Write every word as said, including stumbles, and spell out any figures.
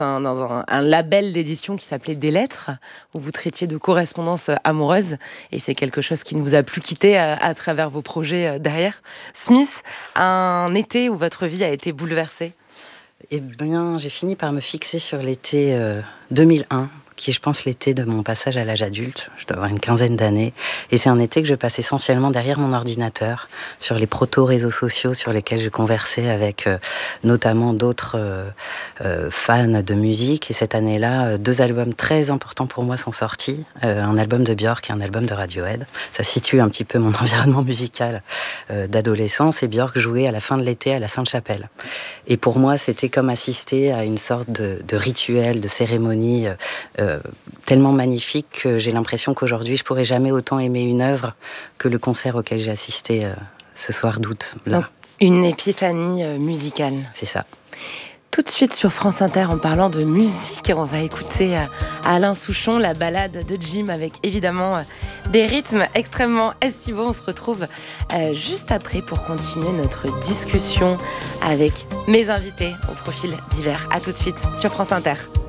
un, dans un, un label d'édition qui s'appelait Des Lettres, où vous traitiez de correspondance amoureuse, et c'est quelque chose qui ne vous a plus quitté à, à travers vos projets derrière. Smith, un été où votre vie a été bouleversée? Eh bien, j'ai fini par me fixer sur l'été euh, deux mille un, qui est, je pense, l'été de mon passage à l'âge adulte. Je dois avoir une quinzaine d'années. Et c'est un été que je passe essentiellement derrière mon ordinateur, sur les proto-réseaux sociaux sur lesquels je conversais avec euh, notamment d'autres euh, euh, fans de musique. Et cette année-là, deux albums très importants pour moi sont sortis. Euh, un album de Björk et un album de Radiohead. Ça situe un petit peu mon environnement musical euh, d'adolescence. Et Björk jouait à la fin de l'été à la Sainte-Chapelle. Et pour moi, c'était comme assister à une sorte de, de rituel, de cérémonie euh, tellement magnifique que j'ai l'impression qu'aujourd'hui, je pourrais jamais autant aimer une œuvre que le concert auquel j'ai assisté euh, ce soir d'août. Là. Donc, une épiphanie euh, musicale. C'est ça. Tout de suite sur France Inter, en parlant de musique, on va écouter euh, Alain Souchon, la balade de Jim, avec évidemment euh, des rythmes extrêmement estivaux. On se retrouve euh, juste après pour continuer notre discussion avec mes invités au profil divers. À tout de suite sur France Inter.